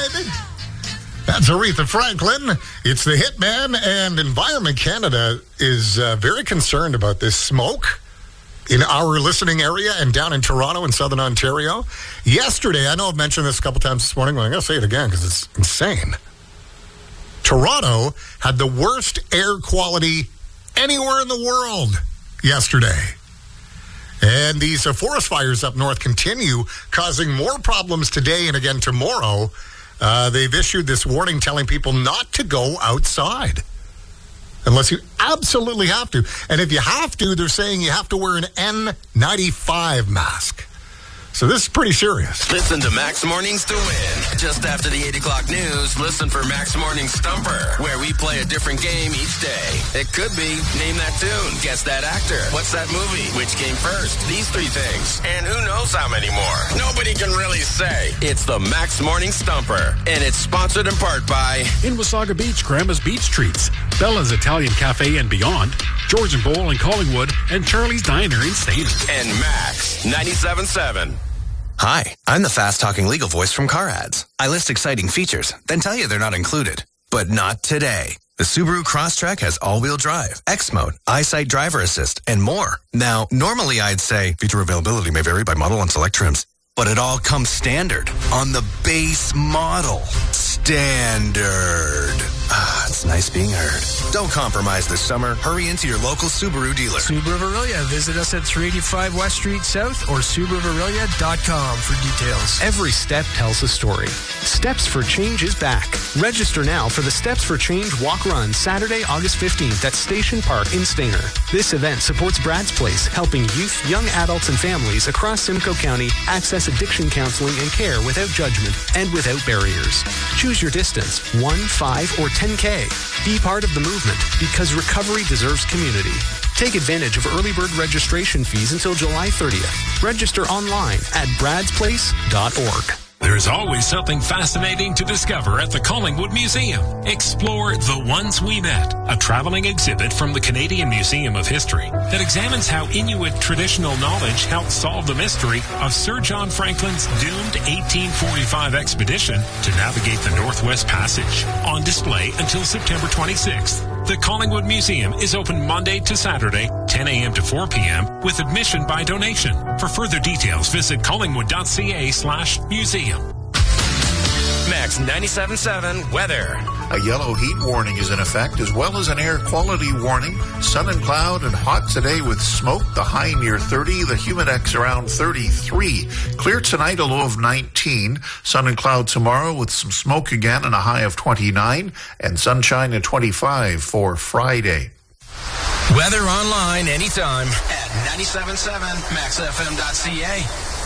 baby. That's Aretha Franklin. It's the Hitman, and Environment Canada is very concerned about this smoke in our listening area and down in Toronto and Southern Ontario. Yesterday, I know I've mentioned this a couple times this morning, but I'm going to say it again because it's insane. Toronto had the worst air quality anywhere in the world yesterday. And these forest fires up north continue, causing more problems today and again tomorrow. They've issued this warning telling people not to go outside unless you absolutely have to. And if you have to, they're saying you have to wear an N95 mask. So this is pretty serious. Listen to Max Mornings to win. Just after the 8 o'clock news, listen for Max Mornings Stumper, where we play a different game each day. It could be Name That Tune, Guess That Actor, What's That Movie, Which Came First, These Three Things, and who knows how many more. Nobody can really say. It's the Max Mornings Stumper, and it's sponsored in part by... In Wasaga Beach, Grandma's Beach Treats, Bella's Italian Cafe and Beyond, George and Bowl in Collingwood, and Charlie's Diner in Stayner. And Max 97.7. Hi, I'm the fast-talking legal voice from Car Ads. I list exciting features, then tell you they're not included. But not today. The Subaru Crosstrek has all-wheel drive, X-Mode, EyeSight driver assist, and more. Now, normally I'd say feature availability may vary by model and select trims, but it all comes standard on the base model. Standard. Ah, it's nice being heard. Don't compromise this summer. Hurry into your local Subaru dealer. Subaru of Aurelia. Visit us at 385 West Street South or SubaruofAurelia.com for details. Every step tells a story. Steps for Change is back. Register now for the Steps for Change Walk Run Saturday, August 15th at Station Park in Stayner. This event supports Brad's Place, helping youth, young adults, and families across Simcoe County access addiction counseling and care without judgment and without barriers. Choose your distance, 1, 5, or 10K. Be part of the movement because recovery deserves community. Take advantage of early bird registration fees until July 30th. Register online at bradsplace.org. There's always something fascinating to discover at the Collingwood Museum. Explore The Ones We Met, a traveling exhibit from the Canadian Museum of History that examines how Inuit traditional knowledge helped solve the mystery of Sir John Franklin's doomed 1845 expedition to navigate the Northwest Passage. On display until September 26th. The Collingwood Museum is open Monday to Saturday, 10 a.m. to 4 p.m. with admission by donation. For further details, visit collingwood.ca/museum. Max 97.7 weather. A yellow heat warning is in effect, as well as an air quality warning. Sun and cloud and hot today with smoke. The high near 30, the humidex around 33. Clear tonight, a low of 19. Sun and cloud tomorrow with some smoke again and a high of 29. And sunshine at 25 for Friday. Weather online anytime at 97.7 maxfm.ca.